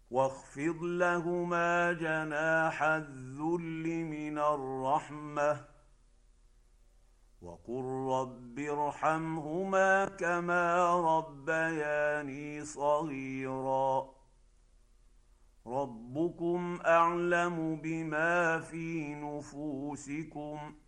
واخفض لهما جناح الذل من الرحمة وقل رب ارحمهما كما ربياني صغيرا. ربكم أعلم بما في نفوسكم